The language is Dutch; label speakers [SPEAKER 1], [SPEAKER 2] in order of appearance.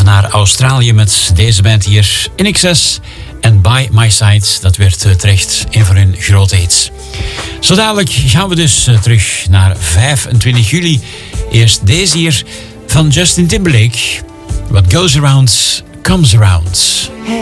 [SPEAKER 1] even naar Australië met deze band hier. In Excess en By My Side. Dat werd terecht een van hun grote hits. Zo dadelijk gaan we dus terug naar 25 juli. Eerst deze hier van Justin Timberlake. What goes around, comes around.